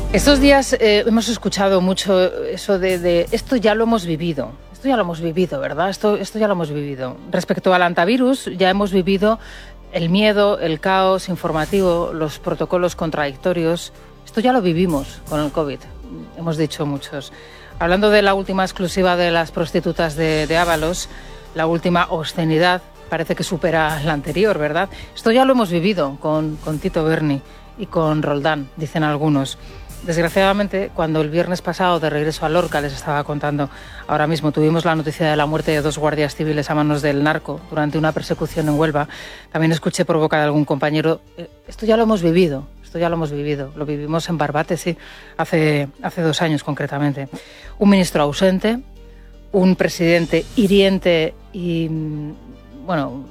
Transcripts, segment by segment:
Estos días hemos escuchado mucho eso de esto ya lo hemos vivido. Esto ya lo hemos vivido, ¿verdad? Esto ya lo hemos vivido. Respecto al antivirus, ya hemos vivido el miedo, el caos informativo, los protocolos contradictorios. Esto ya lo vivimos con el COVID, hemos dicho muchos. Hablando de la última exclusiva de las prostitutas de Ábalos, la última obscenidad parece que supera la anterior, ¿verdad? Esto ya lo hemos vivido con Tito Berni y con Roldán, dicen algunos. Desgraciadamente, cuando el viernes pasado, de regreso a Lorca, les estaba contando ahora mismo, tuvimos la noticia de la muerte de 2 guardias civiles a manos del narco durante una persecución en Huelva. También escuché por boca de algún compañero, esto ya lo hemos vivido, lo vivimos en Barbate, sí, hace 2 años concretamente. Un ministro ausente, un presidente hiriente y, bueno,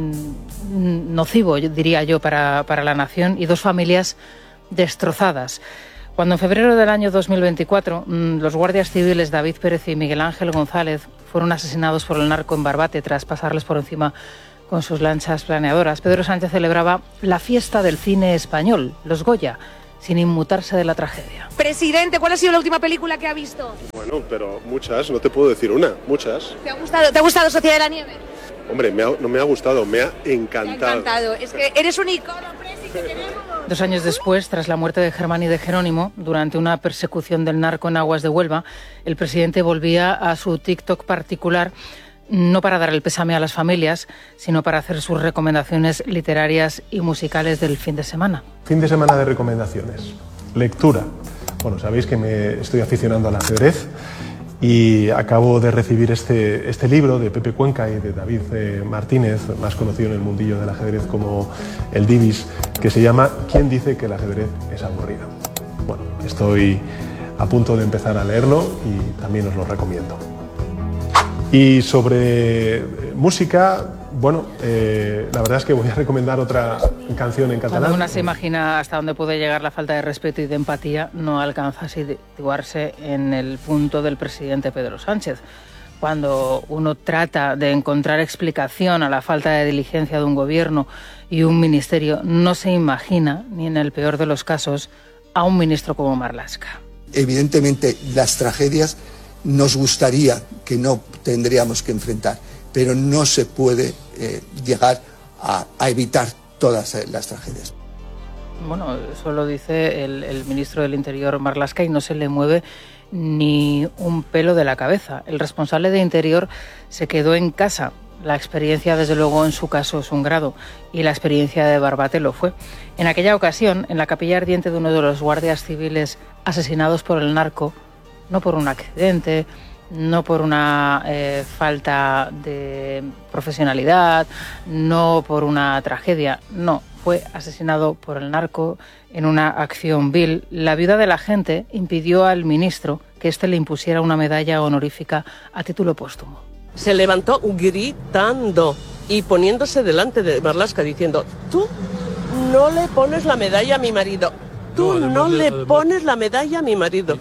nocivo, diría yo, para la nación, y 2 familias destrozadas. Cuando en febrero del año 2024 los guardias civiles David Pérez y Miguel Ángel González fueron asesinados por el narco en Barbate tras pasarles por encima con sus lanchas planeadoras, Pedro Sánchez celebraba la fiesta del cine español, los Goya, sin inmutarse de la tragedia. Presidente, ¿cuál ha sido la última película que ha visto? Bueno, pero muchas, no te puedo decir una, muchas. ¿Te ha gustado Sociedad de la Nieve? Hombre, no me ha gustado, me ha encantado. Me ha encantado, es que eres un icono, Presi, que tenemos. 2 años después, tras la muerte de Germán y de Jerónimo, durante una persecución del narco en aguas de Huelva, el presidente volvía a su TikTok particular, no para dar el pésame a las familias, sino para hacer sus recomendaciones literarias y musicales del fin de semana. Fin de semana de recomendaciones. Lectura. Bueno, sabéis que me estoy aficionando al ajedrez y acabo de recibir este libro de Pepe Cuenca y de David Martínez, más conocido en el mundillo del ajedrez como el Divis, que se llama ¿Quién dice que el ajedrez es aburrido? Bueno, estoy a punto de empezar a leerlo y también os lo recomiendo. Y sobre música, bueno, la verdad es que voy a recomendar otra canción en catalán. Cuando uno se imagina hasta dónde puede llegar la falta de respeto y de empatía, no alcanza a situarse en el punto del presidente Pedro Sánchez. Cuando uno trata de encontrar explicación a la falta de diligencia de un gobierno y un ministerio, no se imagina, ni en el peor de los casos, a un ministro como Marlaska. Evidentemente, las tragedias nos gustaría que no tendríamos que enfrentar, pero no se puede llegar a evitar todas las tragedias. Bueno, eso lo dice el ministro del Interior, Marlaska, y no se le mueve ni un pelo de la cabeza. El responsable de Interior se quedó en casa. La experiencia, desde luego, en su caso es un grado, y la experiencia de Barbate lo fue. En aquella ocasión, en la capilla ardiente de uno de los guardias civiles asesinados por el narco, no por un accidente, no por una falta de profesionalidad, no por una tragedia, no, fue asesinado por el narco en una acción vil. La viuda del agente impidió al ministro que éste le impusiera una medalla honorífica a título póstumo. Se levantó gritando y poniéndose delante de Marlaska diciendo: tú no le pones la medalla a mi marido, tú no le pones la medalla a mi marido.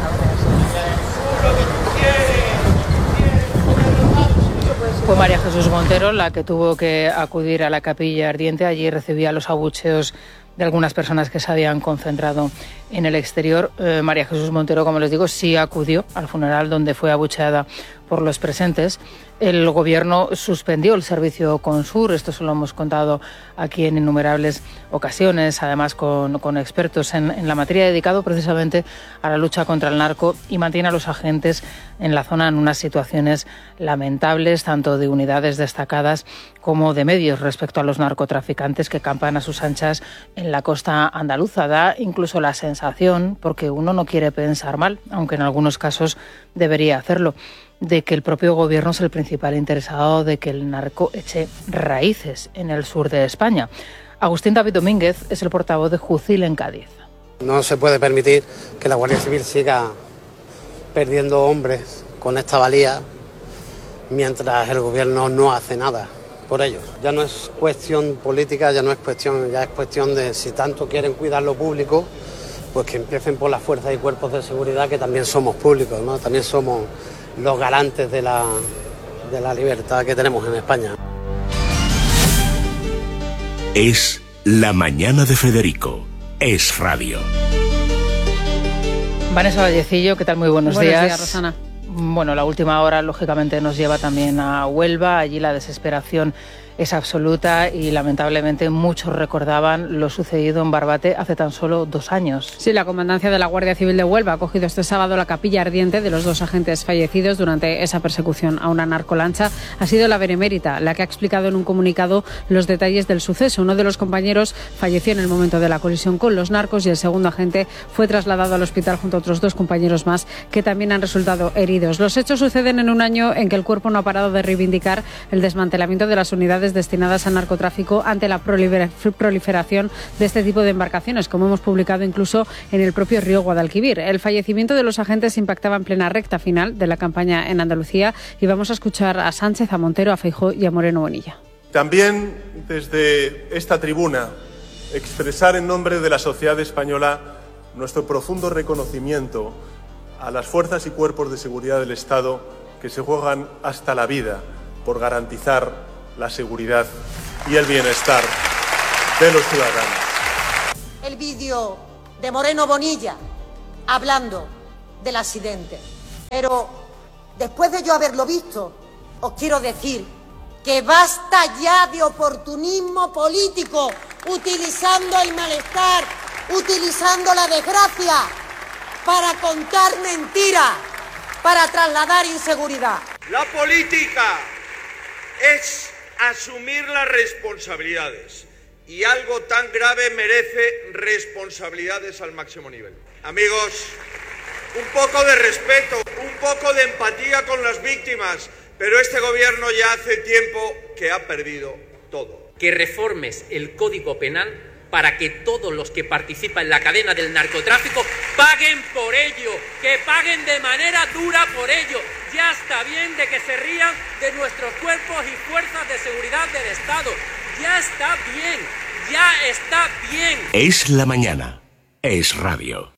Fue María Jesús Montero la que tuvo que acudir a la capilla ardiente. Allí recibía los abucheos de algunas personas que se habían concentrado en el exterior. María Jesús Montero, como les digo, sí acudió al funeral donde fue abucheada por los presentes. El gobierno suspendió el servicio Consur, esto se lo hemos contado aquí en innumerables ocasiones, además con expertos en la materia, dedicado precisamente a la lucha contra el narco, y mantiene a los agentes en la zona en unas situaciones lamentables, tanto de unidades destacadas como de medios, respecto a los narcotraficantes que campan a sus anchas en la costa andaluza. Da incluso la sensación, porque uno no quiere pensar mal, aunque en algunos casos debería hacerlo, de que el propio gobierno es el principal interesado de que el narco eche raíces en el sur de España. Agustín David Domínguez es el portavoz de Jucil en Cádiz. No se puede permitir que la Guardia Civil siga perdiendo hombres con esta valía mientras el gobierno no hace nada por ellos. Ya no es cuestión política, ya es cuestión de, si tanto quieren cuidar lo público, pues que empiecen por las fuerzas y cuerpos de seguridad, que también somos públicos, ¿no? También somos los garantes de la libertad que tenemos en España. Es La Mañana de Federico. Es Radio. Vanessa Vallecillo, ¿qué tal? Muy buenos días. Buenos días, Rosana. Bueno, la última hora, lógicamente, nos lleva también a Huelva. Allí la desesperación es absoluta y, lamentablemente, muchos recordaban lo sucedido en Barbate hace tan solo 2 años. Sí, la Comandancia de la Guardia Civil de Huelva ha cogido este sábado la capilla ardiente de los 2 agentes fallecidos durante esa persecución a una narcolancha. Ha sido la benemérita la que ha explicado en un comunicado los detalles del suceso. Uno de los compañeros falleció en el momento de la colisión con los narcos y el segundo agente fue trasladado al hospital junto a otros 2 compañeros más que también han resultado heridos. Los hechos suceden en un año en que el cuerpo no ha parado de reivindicar el desmantelamiento de las unidades destinadas al narcotráfico ante la proliferación de este tipo de embarcaciones, como hemos publicado incluso en el propio río Guadalquivir. El fallecimiento de los agentes impactaba en plena recta final de la campaña en Andalucía y vamos a escuchar a Sánchez, a Montero, a Feijóo y a Moreno Bonilla. También desde esta tribuna expresar en nombre de la sociedad española nuestro profundo reconocimiento a las fuerzas y cuerpos de seguridad del Estado que se juegan hasta la vida por garantizar la seguridad y el bienestar de los ciudadanos. El vídeo de Moreno Bonilla hablando del accidente. Pero después de yo haberlo visto, os quiero decir que basta ya de oportunismo político, utilizando el malestar, utilizando la desgracia para contar mentiras, para trasladar inseguridad. La política es asumir las responsabilidades y algo tan grave merece responsabilidades al máximo nivel. Amigos, un poco de respeto, un poco de empatía con las víctimas, pero este gobierno ya hace tiempo que ha perdido todo. Que reformes el Código Penal para que todos los que participan en la cadena del narcotráfico paguen por ello, que paguen de manera dura por ello. Ya está bien de que se rían de nuestros cuerpos y fuerzas de seguridad del Estado. Ya está bien, ya está bien. Es la mañana, es radio.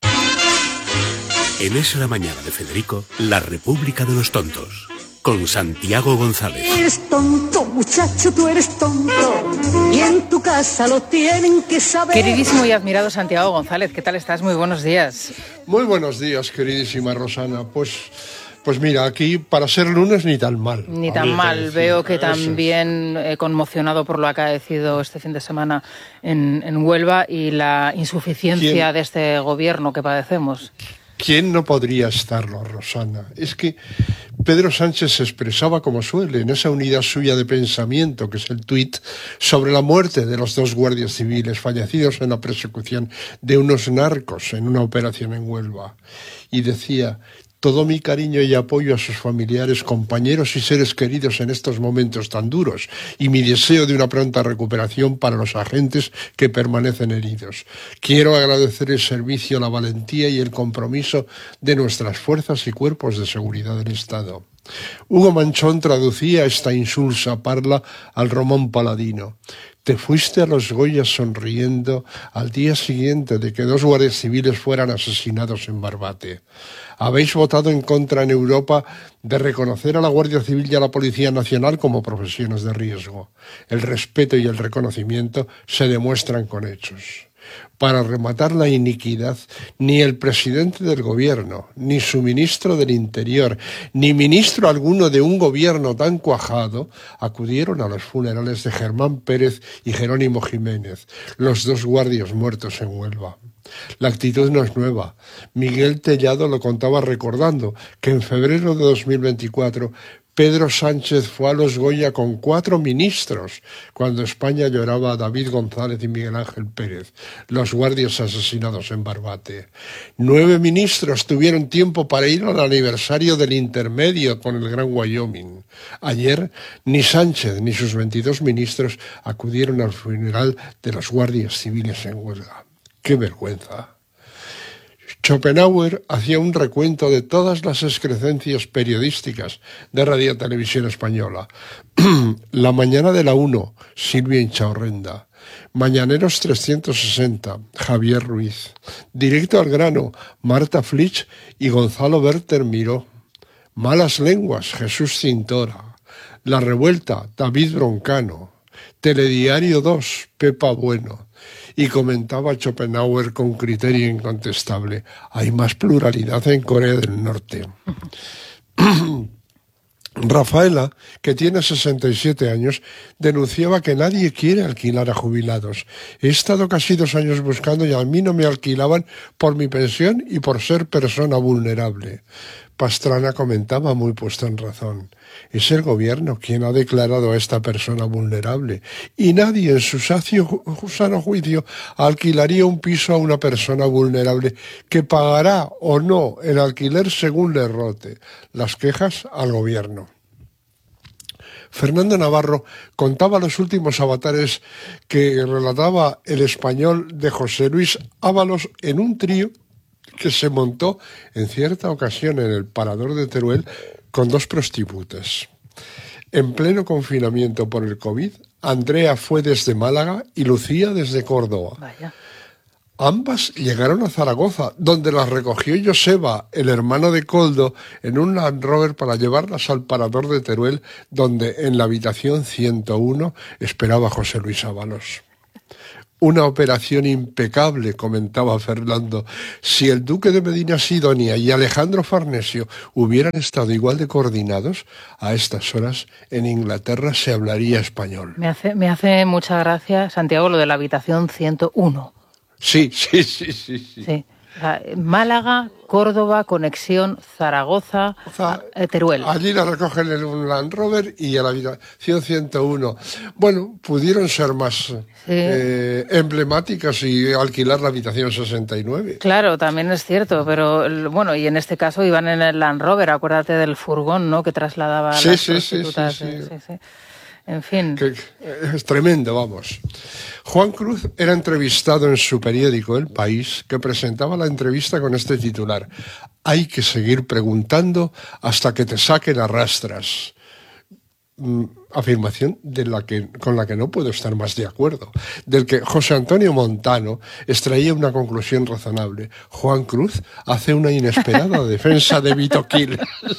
En Es la mañana de Federico, la República de los Tontos, con Santiago González. Eres tonto, muchacho, tú eres tonto, y en tu casa lo tienen que saber. Queridísimo y admirado Santiago González, ¿qué tal estás? Muy buenos días. Muy buenos días, queridísima Rosana. Pues mira, aquí para ser lunes ni tan mal. Ni tan mal. Veo que también conmocionado por lo acaecido este fin de semana en Huelva y la insuficiencia de este gobierno que padecemos. ¿Quién no podría estarlo, Rosana? Es que Pedro Sánchez se expresaba como suele en esa unidad suya de pensamiento, que es el tuit, sobre la muerte de los 2 guardias civiles fallecidos en la persecución de unos narcos en una operación en Huelva. Y decía: todo mi cariño y apoyo a sus familiares, compañeros y seres queridos en estos momentos tan duros, y mi deseo de una pronta recuperación para los agentes que permanecen heridos. Quiero agradecer el servicio, la valentía y el compromiso de nuestras fuerzas y cuerpos de seguridad del Estado. Hugo Manchón traducía esta insulsa parla al Román Paladino. Te fuiste a los Goyas sonriendo al día siguiente de que 2 guardias civiles fueran asesinados en Barbate. Habéis votado en contra en Europa de reconocer a la Guardia Civil y a la Policía Nacional como profesiones de riesgo. El respeto y el reconocimiento se demuestran con hechos. Para rematar la iniquidad, ni el presidente del gobierno, ni su ministro del Interior, ni ministro alguno de un gobierno tan cuajado acudieron a los funerales de Germán Pérez y Jerónimo Jiménez, los 2 guardias muertos en Huelva. La actitud no es nueva. Miguel Tellado lo contaba recordando que en febrero de 2024 Pedro Sánchez fue a los Goya con 4 ministros, cuando España lloraba a David González y Miguel Ángel Pérez, los guardias asesinados en Barbate. 9 ministros tuvieron tiempo para ir al aniversario del intermedio con el Gran Wyoming. Ayer, ni Sánchez ni sus 22 ministros acudieron al funeral de los guardias civiles en huelga. ¡Qué vergüenza! Schopenhauer hacía un recuento de todas las excrecencias periodísticas de Radio Televisión Española. La mañana de la 1, Silvia Inchaurrenda. Mañaneros 360, Javier Ruiz. Directo al grano, Marta Flitsch y Gonzalo Berter Miró. Malas lenguas, Jesús Cintora. La revuelta, David Broncano. Telediario 2, Pepa Bueno. Y comentaba Schopenhauer con criterio incontestable: hay más pluralidad en Corea del Norte. Rafaela, que tiene 67 años, denunciaba que nadie quiere alquilar a jubilados. He estado casi 2 años buscando y a mí no me alquilaban por mi pensión y por ser persona vulnerable. Pastrana comentaba, muy puesto en razón: es el gobierno quien ha declarado a esta persona vulnerable y nadie en su sano juicio alquilaría un piso a una persona vulnerable que pagará o no el alquiler según le rote. Las quejas al gobierno. Fernando Navarro contaba los últimos avatares que relataba el español de José Luis Ábalos en un trío que se montó en cierta ocasión en el Parador de Teruel con 2 prostitutas. En pleno confinamiento por el COVID, Andrea fue desde Málaga y Lucía desde Córdoba. Vaya. Ambas llegaron a Zaragoza, donde las recogió Joseba, el hermano de Koldo, en un Land Rover para llevarlas al Parador de Teruel, donde en la habitación 101 esperaba José Luis Ábalos. Una operación impecable, comentaba Fernando. Si el duque de Medina Sidonia y Alejandro Farnesio hubieran estado igual de coordinados, a estas horas en Inglaterra se hablaría español. Me hace mucha gracia, Santiago, lo de la habitación 101. Sí. Sí. O sea, Málaga, Córdoba, conexión Zaragoza, Teruel. Allí la recogen en un Land Rover y a la habitación 101. Bueno, pudieron ser más emblemáticas y alquilar la habitación 69. Claro, también es cierto, pero bueno, y en este caso iban en el Land Rover, acuérdate del furgón, ¿no?, que trasladaba a las prostitutas. Sí. En fin. Es tremendo, vamos. Juan Cruz era entrevistado en su periódico El País, que presentaba la entrevista con este titular: hay que seguir preguntando hasta que te saquen a rastras. Afirmación con la que no puedo estar más de acuerdo. Del que José Antonio Montano extraía una conclusión razonable: Juan Cruz hace una inesperada defensa de Vito Quiles.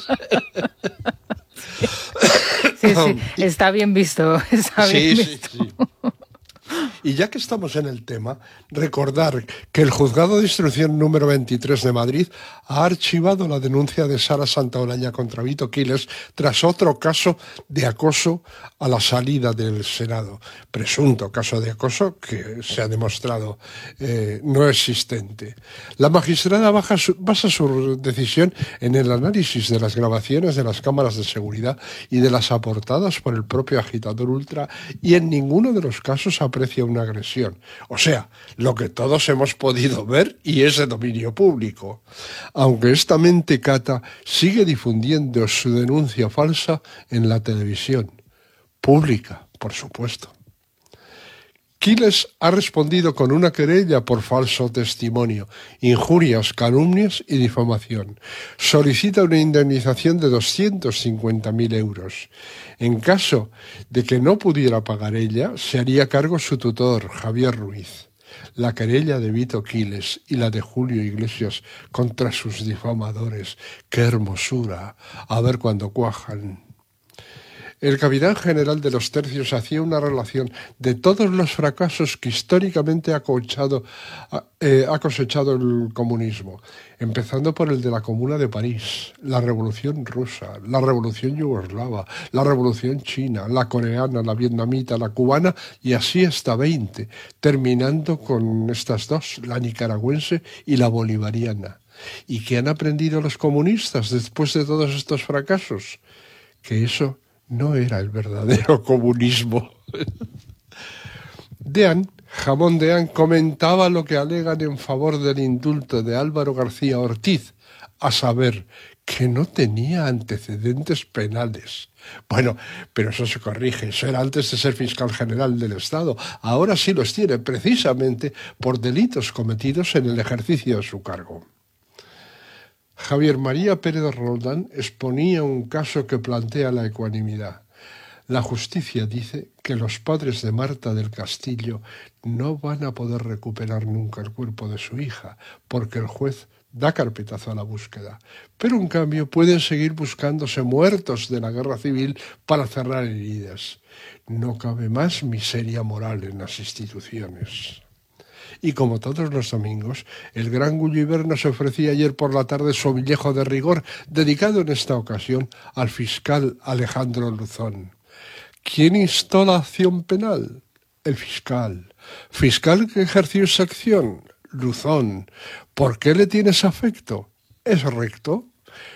Sí, está bien visto, Sí. Y ya que estamos en el tema, recordar que el Juzgado de Instrucción número 23 de Madrid ha archivado la denuncia de Sara Santaolalla contra Vito Quiles tras otro caso de acoso a la salida del Senado. Presunto caso de acoso que se ha demostrado no existente. La magistrada basa su decisión en el análisis de las grabaciones de las cámaras de seguridad y de las aportadas por el propio agitador ultra, y en ninguno de los casos aprecia una agresión. O sea, lo que todos hemos podido ver y es de dominio público. Aunque esta mentecata sigue difundiendo su denuncia falsa en la televisión. Pública, por supuesto. Quiles ha respondido con una querella por falso testimonio, injurias, calumnias y difamación. Solicita una indemnización de 250.000 euros. En caso de que no pudiera pagar ella, se haría cargo su tutor, Javier Ruiz. La querella de Vito Quiles y la de Julio Iglesias contra sus difamadores. ¡Qué hermosura! A ver cuándo cuajan. El capitán general de los tercios hacía una relación de todos los fracasos que históricamente ha cosechado el comunismo, empezando por el de la Comuna de París, la Revolución Rusa, la Revolución Yugoslava, la Revolución China, la coreana, la vietnamita, la cubana y así hasta 20, terminando con estas 2, la nicaragüense y la bolivariana. ¿Y qué han aprendido los comunistas después de todos estos fracasos? Que eso no era el verdadero comunismo. Jamón Deán comentaba lo que alegan en favor del indulto de Álvaro García Ortiz, a saber, que no tenía antecedentes penales. Bueno, pero eso se corrige, eso era antes de ser fiscal general del Estado. Ahora sí los tiene, precisamente por delitos cometidos en el ejercicio de su cargo. Javier María Pérez Roldán exponía un caso que plantea la ecuanimidad. La justicia dice que los padres de Marta del Castillo no van a poder recuperar nunca el cuerpo de su hija, porque el juez da carpetazo a la búsqueda. Pero en cambio pueden seguir buscándose muertos de la guerra civil para cerrar heridas. No cabe más miseria moral en las instituciones. Y como todos los domingos, el gran Gulliver nos ofrecía ayer por la tarde su Villejo de rigor, dedicado en esta ocasión al fiscal Alejandro Luzón. ¿Quién instó la acción penal? El fiscal. ¿Fiscal que ejerció esa acción? Luzón. ¿Por qué le tienes afecto? ¿Es recto?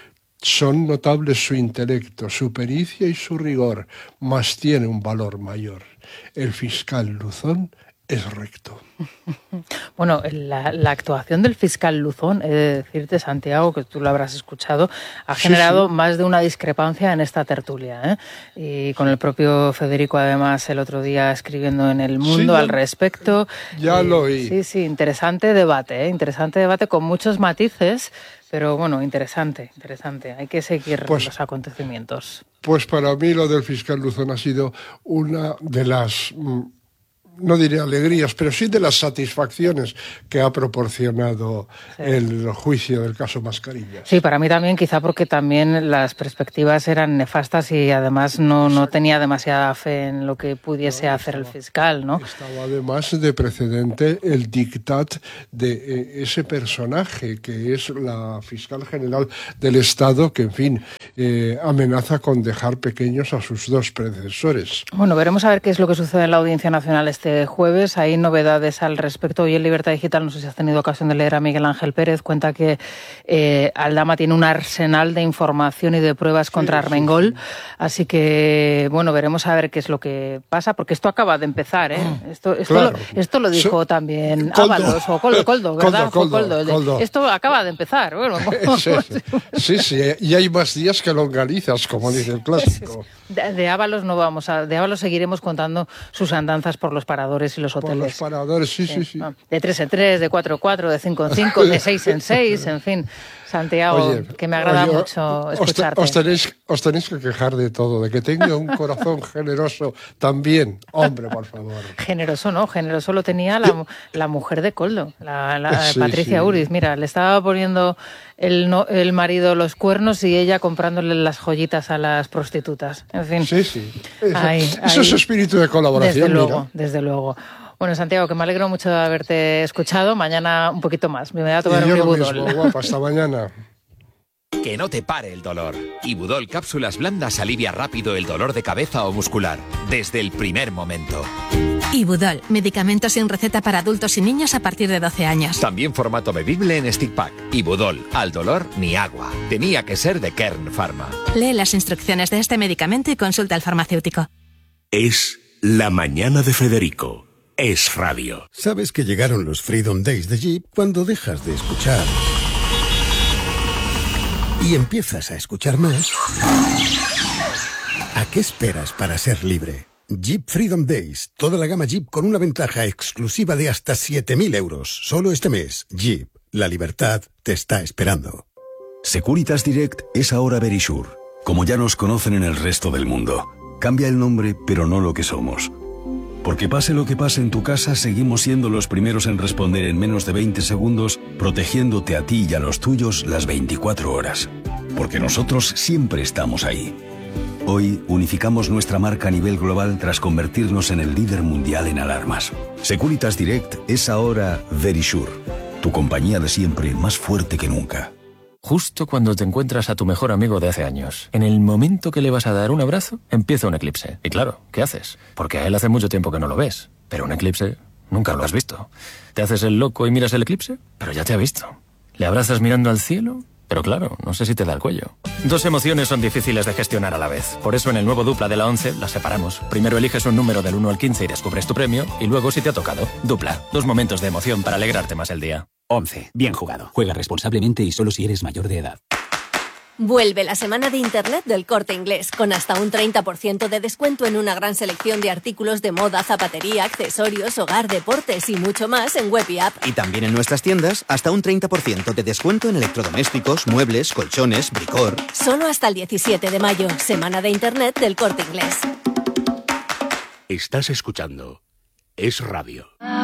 Son notables su intelecto, su pericia y su rigor, mas tiene un valor mayor. El fiscal Luzón es recto. Bueno, la actuación del fiscal Luzón, he de decirte, Santiago, que tú lo habrás escuchado, ha generado más de una discrepancia en esta tertulia, ¿eh? Y con el propio Federico, además, el otro día escribiendo en El Mundo al respecto. Ya lo oí. Sí, interesante debate, interesante debate con muchos matices, pero bueno, interesante. Hay que seguir los acontecimientos. Pues para mí lo del fiscal Luzón ha sido una de las... no diré alegrías, pero sí de las satisfacciones que ha proporcionado el juicio del caso Mascarillas. Sí, para mí también, quizá porque también las perspectivas eran nefastas y además no tenía demasiada fe en lo que pudiese hacer el fiscal, ¿no? Estaba además de precedente el dictat de ese personaje que es la fiscal general del Estado, que en fin amenaza con dejar pequeños a sus dos predecesores. Bueno, veremos a ver qué es lo que sucede en la Audiencia Nacional este jueves. Hay novedades al respecto. Hoy en Libertad Digital, no sé si has tenido ocasión de leer a Miguel Ángel Pérez, cuenta que Aldama tiene un arsenal de información y de pruebas contra Armengol. Así que, bueno, veremos a ver qué es lo que pasa, porque esto acaba de empezar, ¿eh? Esto lo dijo también Ábalos o Coldo, ¿verdad? Coldo. Esto acaba de empezar. Bueno, sí, y hay más días que longanizas, como dice el clásico. De Ábalos de Ábalos seguiremos contando sus andanzas por los paradores y los hoteles. Por los paradores, sí. De 3 en 3, de 4 en 4, de 5 en 5, de 6 en 6, en fin. Santiago, que me agrada mucho escucharte. Os tenéis que quejar de todo, de que tengo un corazón generoso también. Hombre, por favor. Generoso lo tenía la mujer de Coldo, la Patricia Uriz. Mira, le estaba poniendo el marido los cuernos y ella comprándole las joyitas a las prostitutas. En fin. Sí. Eso es espíritu de colaboración. Desde luego. Bueno, Santiago, que me alegro mucho de haberte escuchado. Mañana un poquito más. Me voy a tomar un Ibudol. Guapa, hasta mañana. Que no te pare el dolor. Ibudol Cápsulas Blandas alivia rápido el dolor de cabeza o muscular, desde el primer momento. Ibudol, medicamento sin receta para adultos y niños a partir de 12 años. También formato bebible en stick pack. Ibudol, al dolor ni agua. Tenía que ser de Kern Pharma. Lee las instrucciones de este medicamento y consulta al farmacéutico. Es La Mañana de Federico. Es radio. Sabes que llegaron los Freedom Days de Jeep cuando dejas de escuchar y empiezas a escuchar más. ¿A qué esperas para ser libre? Jeep Freedom Days. Toda la gama Jeep con una ventaja exclusiva de hasta 7.000 euros. Solo este mes. Jeep. La libertad te está esperando. Securitas Direct es ahora Verisure. Como ya nos conocen en el resto del mundo. Cambia el nombre, pero no lo que somos. Porque pase lo que pase en tu casa, seguimos siendo los primeros en responder en menos de 20 segundos, protegiéndote a ti y a los tuyos las 24 horas. Porque nosotros siempre estamos ahí. Hoy unificamos nuestra marca a nivel global tras convertirnos en el líder mundial en alarmas. Securitas Direct es ahora Verisure, tu compañía de siempre más fuerte que nunca. Justo cuando te encuentras a tu mejor amigo de hace años, en el momento que le vas a dar un abrazo, empieza un eclipse. Y claro, ¿qué haces? Porque a él hace mucho tiempo que no lo ves. Pero un eclipse nunca lo has visto. ¿Te haces el loco y miras el eclipse? Pero ya te ha visto. ¿Le abrazas mirando al cielo? Pero claro, no sé si te da el cuello. Dos emociones son difíciles de gestionar a la vez. Por eso en el nuevo Dupla de la 11 las separamos. Primero eliges un número del 1 al 15 y descubres tu premio. Y luego, si te ha tocado, Dupla. 2 momentos de emoción para alegrarte más el día. 11. Bien jugado. Juega responsablemente y solo si eres mayor de edad. Vuelve la semana de Internet del Corte Inglés, con hasta un 30% de descuento en una gran selección de artículos de moda, zapatería, accesorios, hogar, deportes y mucho más en web y app. Y también en nuestras tiendas, hasta un 30% de descuento en electrodomésticos, muebles, colchones, bricor. Solo hasta el 17 de mayo, semana de Internet del Corte Inglés. Estás escuchando Es Radio.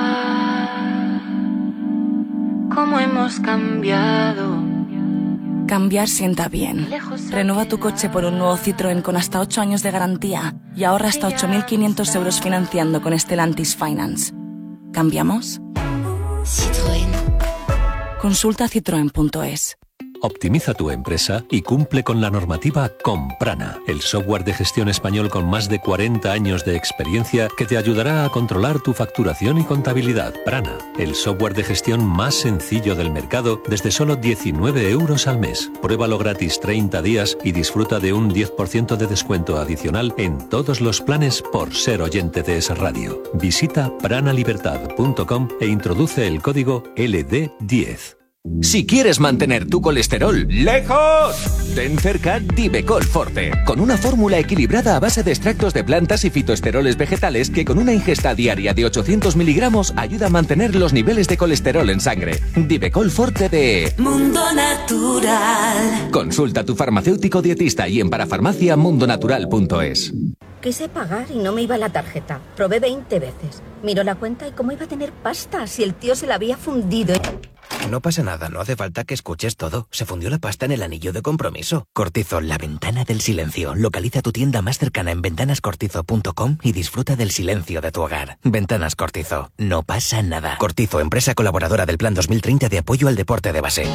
¿Cómo hemos cambiado? Cambiar sienta bien. Renueva tu coche por un nuevo Citroën con hasta 8 años de garantía y ahorra hasta 8.500 euros financiando con Stellantis Finance. ¿Cambiamos? Citroën. Consulta citroen.es. Optimiza tu empresa y cumple con la normativa con Prana, el software de gestión español con más de 40 años de experiencia que te ayudará a controlar tu facturación y contabilidad. Prana, el software de gestión más sencillo del mercado desde solo 19 euros al mes. Pruébalo gratis 30 días y disfruta de un 10% de descuento adicional en todos los planes por ser oyente de Es Radio. Visita pranalibertad.com e introduce el código LD10. Si quieres mantener tu colesterol lejos, ten cerca Divecol Forte, con una fórmula equilibrada a base de extractos de plantas y fitoesteroles vegetales que con una ingesta diaria de 800 miligramos ayuda a mantener los niveles de colesterol en sangre. Divecol Forte de Mundo Natural. Consulta a tu farmacéutico dietista y en parafarmaciamundonatural.es. Quise pagar y no me iba la tarjeta. Probé 20 veces. Miró la cuenta y cómo iba a tener pasta si el tío se la había fundido. No pasa nada, no hace falta que escuches todo. Se fundió la pasta en el anillo de compromiso. Cortizo, la ventana del silencio. Localiza tu tienda más cercana en ventanascortizo.com y disfruta del silencio de tu hogar. Ventanas Cortizo, no pasa nada. Cortizo, empresa colaboradora del Plan 2030 de apoyo al deporte de base.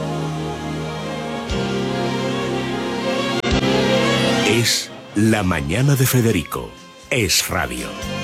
Es La Mañana de Federico. Es Radio.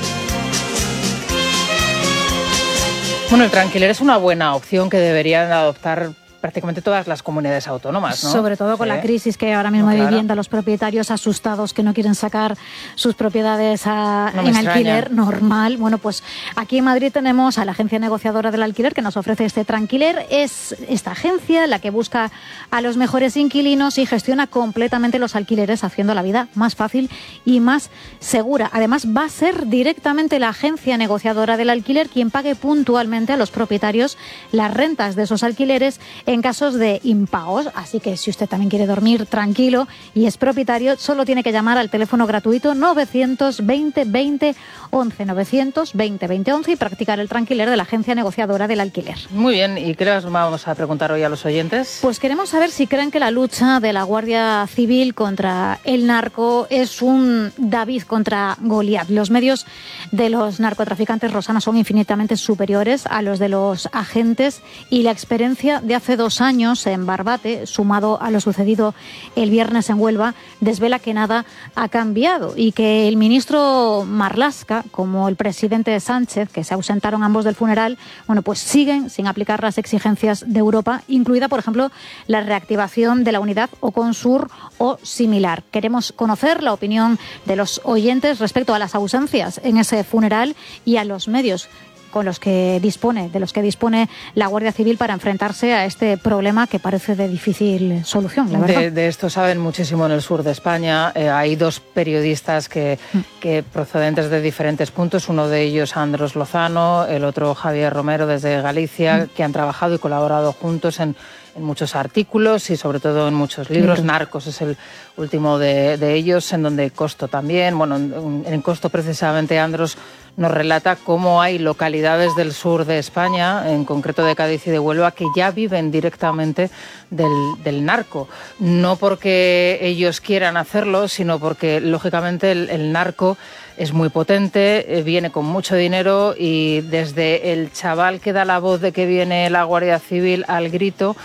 Bueno, el Tranquiler es una buena opción que deberían adoptar prácticamente todas las comunidades autónomas, ¿no? Sobre todo con la crisis que ahora mismo hay vivienda, los propietarios asustados que no quieren sacar sus propiedades en alquiler normal. Bueno, pues aquí en Madrid tenemos a la agencia negociadora del alquiler que nos ofrece este Tranquiler. Es esta agencia la que busca a los mejores inquilinos y gestiona completamente los alquileres, haciendo la vida más fácil y más segura. Además, va a ser directamente la agencia negociadora del alquiler quien pague puntualmente a los propietarios las rentas de esos alquileres en casos de impagos. Así que si usted también quiere dormir tranquilo y es propietario, solo tiene que llamar al teléfono gratuito 920 20 11, 920 20 11 y practicar el Tranquiler de la agencia negociadora del alquiler. Muy bien, ¿y qué les vamos a preguntar hoy a los oyentes? Pues queremos saber si creen que la lucha de la Guardia Civil contra el narco es un David contra Goliat. Los medios de los narcotraficantes, Rosana, son infinitamente superiores a los de los agentes y la experiencia de hace 2 años en Barbate, sumado a lo sucedido el viernes en Huelva, desvela que nada ha cambiado y que el ministro Marlaska, como el presidente Sánchez, que se ausentaron ambos del funeral, bueno, pues siguen sin aplicar las exigencias de Europa, incluida, por ejemplo, la reactivación de la unidad Oconsur o similar. Queremos conocer la opinión de los oyentes respecto a las ausencias en ese funeral y a los medios de los que dispone la Guardia Civil para enfrentarse a este problema que parece de difícil solución, la verdad. De esto saben muchísimo en el sur de España. Hay 2 periodistas que procedentes de diferentes puntos, uno de ellos Andros Lozano, el otro Javier Romero desde Galicia, que han trabajado y colaborado juntos en muchos artículos y sobre todo en muchos libros. Narcos es el último de ellos, en donde Costo también. Bueno, en Costo precisamente Andros nos relata cómo hay localidades del sur de España, en concreto de Cádiz y de Huelva, que ya viven directamente del narco. No porque ellos quieran hacerlo, sino porque lógicamente el narco es muy potente, viene con mucho dinero y desde el chaval que da la voz de que viene la Guardia Civil al grito,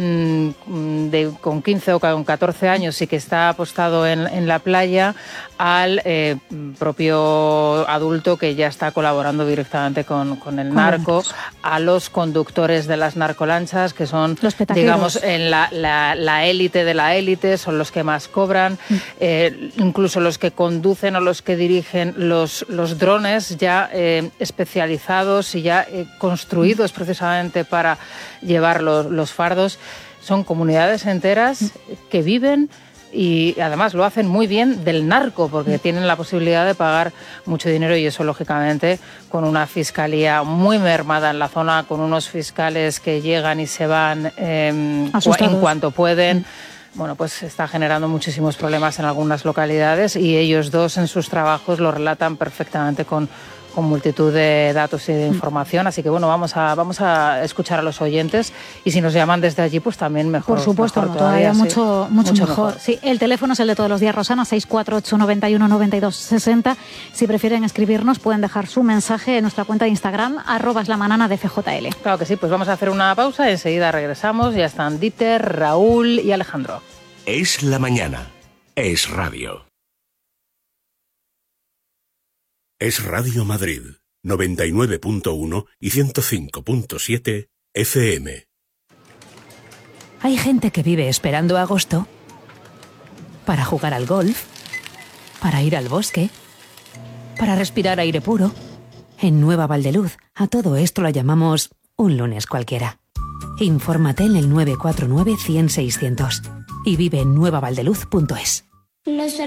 con 15 o con 14 años y que está apostado en la playa, al propio adulto que ya está colaborando directamente con el narco, a los conductores de las narcolanchas, que son, digamos, en la élite de la élite, son los que más cobran, incluso los que conducen o los que dirigen los drones ya especializados y ya construidos precisamente para llevar los fardos. Son comunidades enteras que viven y además lo hacen muy bien del narco, porque tienen la posibilidad de pagar mucho dinero y eso lógicamente con una fiscalía muy mermada en la zona, con unos fiscales que llegan y se van en cuanto pueden. Bueno, pues está generando muchísimos problemas en algunas localidades y ellos 2 en sus trabajos lo relatan perfectamente con multitud de datos y de información. Así que bueno, vamos a escuchar a los oyentes y si nos llaman desde allí, pues también mejor. Por supuesto, mejor todavía sí. mucho mejor. Sí, el teléfono es el de todos los días, Rosana, 648 91 92 60. Si prefieren escribirnos, pueden dejar su mensaje en nuestra cuenta de Instagram, @lamananadefjl. Claro que sí, pues vamos a hacer una pausa, enseguida regresamos. Ya están Dieter, Raúl y Alejandro. Es la mañana. Es radio. Es Radio Madrid, 99.1 y 105.7 FM. Hay gente que vive esperando agosto para jugar al golf, para ir al bosque, para respirar aire puro. En Nueva Valdeluz, a todo esto lo llamamos un lunes cualquiera. Infórmate en el 949 100 600 y vive en nuevavaldeluz.es.